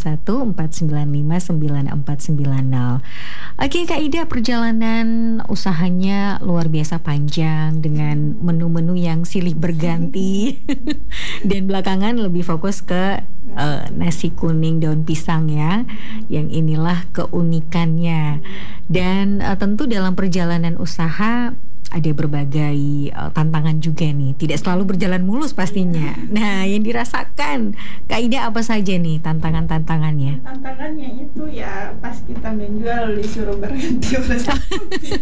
0811 495 9490. Oke Kak Ida, perjalanan usahanya luar biasa panjang dengan menu-menu yang silih berganti dan belakangan lebih fokus ke nasi kuning daun pisang ya. Yang inilah keunikannya. Dan tentu dalam perjalanan usaha ada berbagai tantangan juga nih. Tidak selalu berjalan mulus pastinya. Nah, yang dirasakan Kak Ida apa saja nih tantangan-tantangannya? Tantangannya itu ya pas kita menjual disuruh berhenti udah sakit.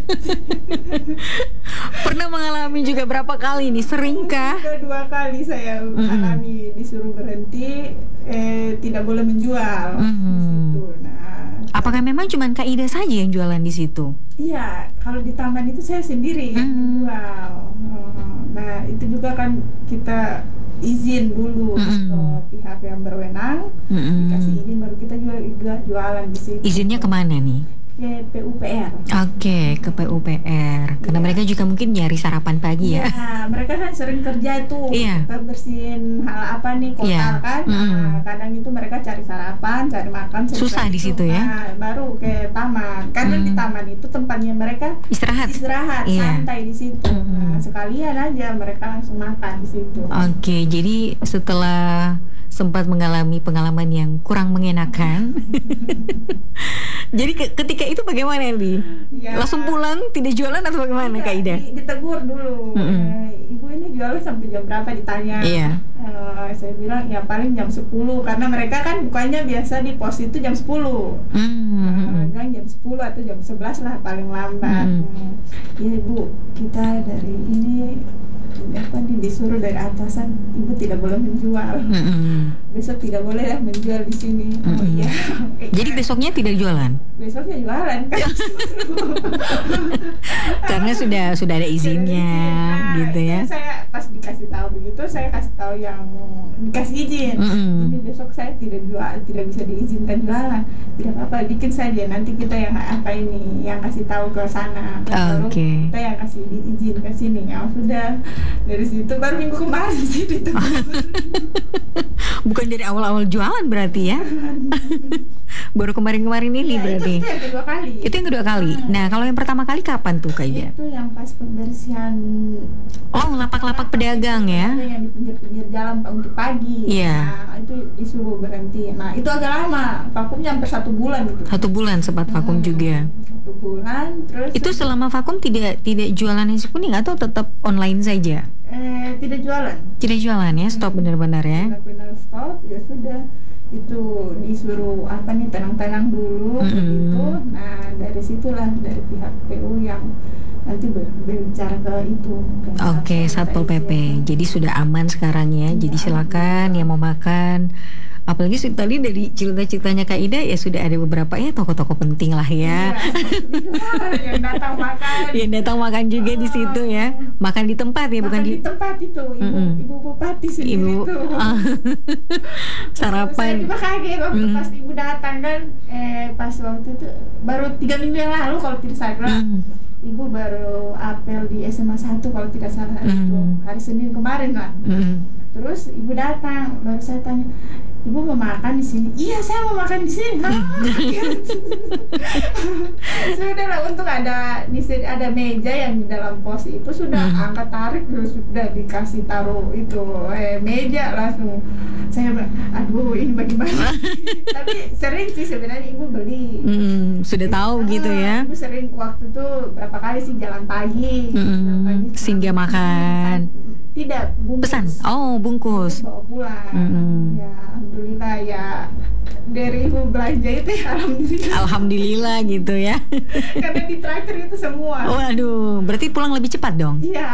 Pernah mengalami juga berapa kali nih? Seringkah? Sudah 2 kali saya alami disuruh berhenti, tidak boleh menjual di situ. Nah, apakah memang cuma Kak Ida saja yang jualan di situ? iya, kalau di taman itu saya sendiri yang menjual. Nah, itu juga kan kita izin dulu ke pihak yang berwenang, dikasih izin baru kita juga jualan di situ. Izinnya kemana nih? Ke PUPR. Oke, ke PUPR. Karena mereka juga mungkin nyari sarapan pagi ya. Iya, mereka kan sering kerja tuh, bersihin hal apa nih kotal kan. Nah, kadang itu mereka cari sarapan, cari makan. Susah di situ ya. Nah, baru ke taman. Karena di taman itu tempatnya mereka istirahat, santai di situ. Nah, sekalian aja mereka langsung makan di situ. Oke, jadi setelah sempat mengalami pengalaman yang kurang mengenakan. Jadi ketika itu bagaimana nih? Ya, langsung pulang, tidak jualan atau bagaimana Kak Ida? Ditegur dulu. Ibu ini jualan sampai jam berapa ditanya. Iya. Saya bilang ya paling jam 10 karena mereka kan bukanya biasa di pos itu jam 10. Bilang jam 10 atau jam 11 lah paling lambat. Ya Ibu, kita dari ini disuruh dari atasan, Ibu tidak boleh menjual. Besok tidak boleh lah menjual di sini. Oh iya. Jadi besoknya tidak jualan? Besoknya jualan kan. Karena sudah ada izinnya, gitu ya. Saya pas dikasih tahu begitu, saya kasih tahu yang dikasih izin. Ini besok saya tidak jual, tidak bisa diizinkan jualan. Tidak apa-apa, bikin saja. Nanti kita yang yang kasih tahu ke sana. Kita yang kasih izin ke sini. Ya sudah. Dari situ baru minggu kemarin sih ditegur. Bukan dari awal-awal jualan berarti ya? Baru kemarin-kemarin ini berarti. Itu yang kedua kali. Itu yang kedua kali. Nah, kalau yang pertama kali kapan tuh Kak Ida? Itu yang pas pembersihan. Oh, lapak-lapak pedagang ya? Yang di pinggir-pinggir jalan untuk pagi. Iya. Nah, itu disuruh berhenti. Nah, itu agak lama. Vakumnya hampir 1 bulan gitu. 1 bulan sempat vakum juga. 1 bulan terus. Itu selama vakum tidak jualan nasi kuning atau tetap online saja? Tidak jualan. Tidak jualan ya, stop benar-benar ya. Benar-benar stop, ya sudah. Itu disuruh tenang-tenang dulu begitu. Nah, dari situlah dari pihak PU yang nanti berbicara ke itu. Oke, Satpol PP. Jadi sudah aman sekarang ya. Jadi silakan yang mau makan. Apalagi tadi dari cerita-ceritanya Kak Ida ya sudah ada beberapa ya tokoh-tokoh penting lah ya. Yang datang makan. Yang datang makan juga di situ ya. Makan di tempat ya, bukan di tempat itu. Ibu bupati sendiri itu. Sarapan. Saya juga kaget waktu pas ibu datang kan. Pas waktu itu baru 3 minggu yang lalu kalau tidak salah. Ibu baru apel di SMA 1 kalau tidak salah itu hari Senin kemarin lah. Terus ibu datang, baru saya tanya, Ibu mau makan di sini? Iya, saya mau makan di sini. Sudah lah, untung ada meja yang di dalam pos itu sudah angkat tarik terus sudah dikasih taruh itu meja langsung. Saya bilang, aduh ini bagaimana? Tapi sering sih sebenarnya ibu beli. Sudah tahu gitu ya. Ibu sering waktu itu berapa kali sih jalan pagi. Singgah makan. Tidak, bungkus. Pesan? Oh, bungkus. Bawa pulang. Ya, alhamdulillah ya. Dari ibu belanja itu ya alhamdulillah gitu ya. Karena di traktir itu semua. Waduh, berarti pulang lebih cepat dong? Iya.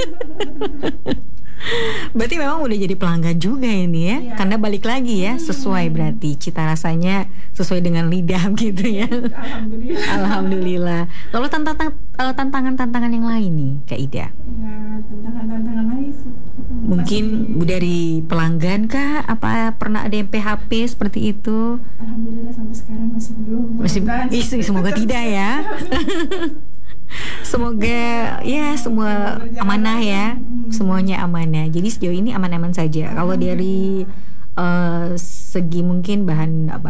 Berarti memang udah jadi pelanggan juga ini ya. Iya. Karena balik lagi ya, sesuai berarti cita rasanya sesuai dengan lidah gitu ya. Alhamdulillah. Alhamdulillah. Lalu tantangan-tantangan yang lain nih Kak Ida? Ya, tantangan-tantangan lain mungkin dari pelanggan kah? Apa pernah ada yang PHP seperti itu? Alhamdulillah sampai sekarang masih belum. Semoga tidak ya. Semoga ya semua amanah ya. Semuanya amanah. Jadi sejauh ini aman-aman saja. Kalau dari segi mungkin bahan